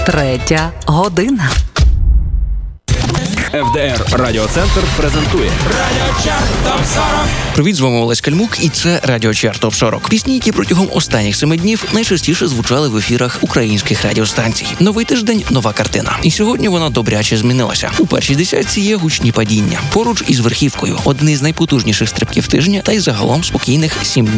3 година. ФДР Радіоцентр презентує Радіочарт ТОП-40. Привіт, з вами Олесь Кальмук, і це Радіочарт ТОП-40. Пісні, які протягом останніх 7 днів найчастіше звучали в ефірах українських радіостанцій. Новий тиждень – нова картина. І сьогодні вона добряче змінилася. У першій десятці є гучні падіння. Поруч із верхівкою – один із найпотужніших стрибків тижня та й загалом спокійних 7 днів